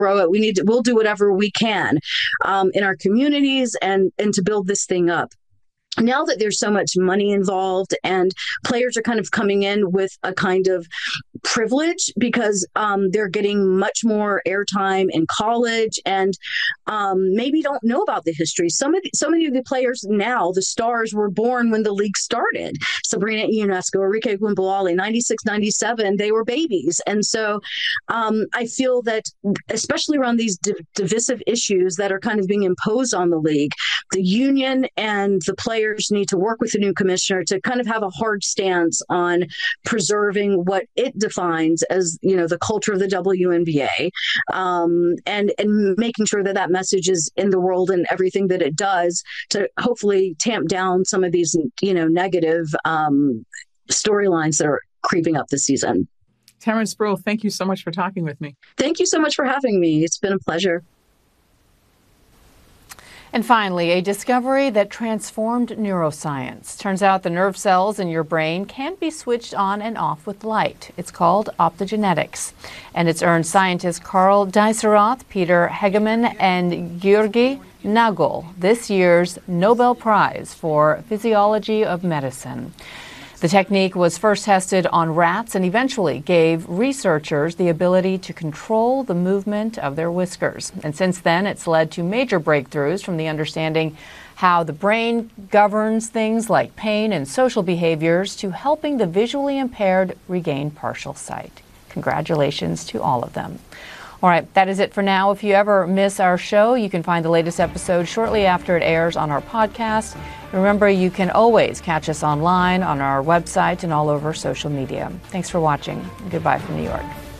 grow it. We'll do whatever we can in our communities and to build this thing up. Now that there's so much money involved and players are kind of coming in with a kind of privilege because they're getting much more airtime in college and maybe don't know about the history. So many of the players now, the stars, were born when the league started. Sabrina Ionescu, Enrique Gumbauali, 96, 97, they were babies. And so I feel that especially around these divisive issues that are kind of being imposed on the league, the union and the players need to work with the new commissioner to kind of have a hard stance on preserving what it defines as, the culture of the WNBA, and making sure that message is in the world and everything that it does to hopefully tamp down some of these, negative storylines that are creeping up this season. Tamaren Spruill, thank you so much for talking with me. Thank you so much for having me. It's been a pleasure. And finally, a discovery that transformed neuroscience. Turns out the nerve cells in your brain can be switched on and off with light. It's called optogenetics. And it's earned scientists Carl Dieserath, Peter Hegemann, and György Nagel this year's Nobel Prize for Physiology of Medicine. The technique was first tested on rats and eventually gave researchers the ability to control the movement of their whiskers. And since then, it's led to major breakthroughs, from the understanding how the brain governs things like pain and social behaviors to helping the visually impaired regain partial sight. Congratulations to all of them. All right, that is it for now. If you ever miss our show, you can find the latest episode shortly after it airs on our podcast. Remember, you can always catch us online on our website and all over social media. Thanks for watching. Goodbye from New York.